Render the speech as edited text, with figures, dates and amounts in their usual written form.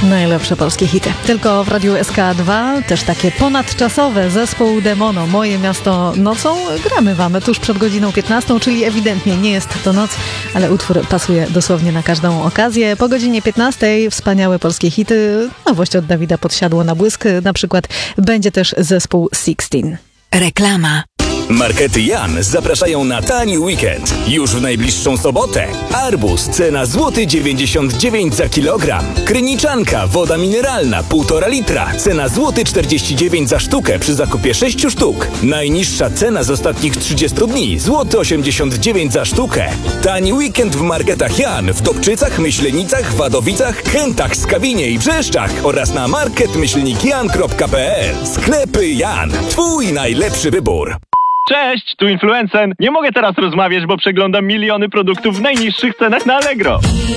Najlepsze polskie hity. Tylko w Radiu SK2 też takie ponadczasowe. Zespół Demono, Moje miasto nocą. Gramy wam tuż przed godziną 15, czyli ewidentnie nie jest to noc, ale utwór pasuje dosłownie na każdą okazję. Po godzinie 15 wspaniałe polskie hity. Nowość od Dawida Podsiadło na błysk. Na przykład będzie też zespół Sixteen. Reklama. Markety Jan zapraszają na tani weekend. Już w najbliższą sobotę. Arbuz, cena złoty 99 za kilogram. Kryniczanka, woda mineralna, 1,5 litra. Cena złoty 49 za sztukę przy zakupie 6 sztuk. Najniższa cena z ostatnich 30 dni, złoty 89 za sztukę. Tani weekend w marketach Jan w Dobczycach, Myślenicach, Wadowicach, Chętach, Skawinie i Brzeszczach oraz na market-jan.pl. Sklepy Jan. Twój najlepszy wybór. Cześć, tu Influencen. Nie mogę teraz rozmawiać, bo przeglądam miliony produktów w najniższych cenach na Allegro.